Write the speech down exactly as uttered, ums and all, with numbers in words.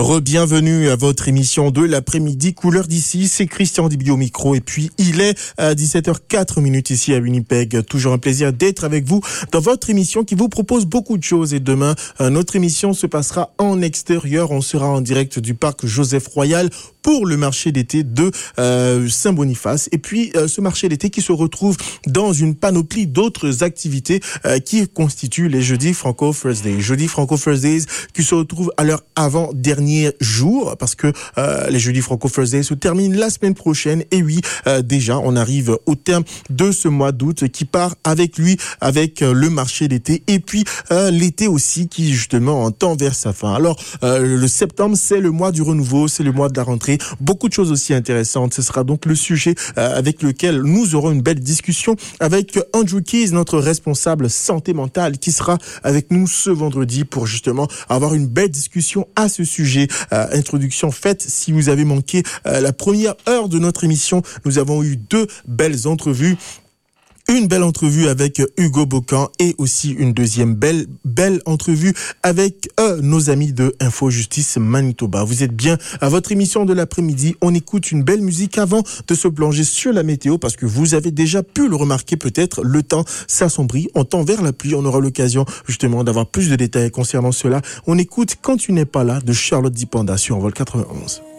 Re-bienvenue à votre émission de l'après-midi Couleur d'ici, c'est Christian Dibi au micro et puis il est à dix-sept heures quatre ici à Winnipeg. Toujours un plaisir d'être avec vous dans votre émission qui vous propose beaucoup de choses et demain, notre émission se passera en extérieur. On sera en direct du parc Joseph Royal pour le marché d'été de euh, Saint-Boniface. Et puis, euh, ce marché d'été qui se retrouve dans une panoplie d'autres activités euh, qui constituent les jeudis Franco First Days. Jeudi Franco First Days qui se retrouvent à leur avant-dernier jour parce que euh, les jeudis Franco First Days se terminent la semaine prochaine. Et oui, euh, déjà, on arrive au terme de ce mois d'août qui part avec lui, avec euh, le marché d'été. Et puis, euh, l'été aussi qui, justement, tend vers sa fin. Alors, euh, le septembre, c'est le mois du renouveau, c'est le mois de la rentrée. Beaucoup de choses aussi intéressantes. Ce sera donc le sujet euh, avec lequel nous aurons une belle discussion avec Andrew Keys, notre responsable santé mentale, qui sera avec nous ce vendredi pour justement avoir une belle discussion à ce sujet. Euh, introduction faite. Si vous avez manqué euh, la première heure de notre émission, nous avons eu deux belles entrevues. Une belle entrevue avec Hugo Bocan et aussi une deuxième belle belle entrevue avec euh, nos amis de Info Justice Manitoba. Vous êtes bien à votre émission de l'après-midi. On écoute une belle musique avant de se plonger sur la météo parce que vous avez déjà pu le remarquer peut-être. Le temps s'assombrit, on tend vers la pluie. On aura l'occasion justement d'avoir plus de détails concernant cela. On écoute Quand tu n'es pas là de Charlotte Dipanda sur Envol quatre-vingt-onze.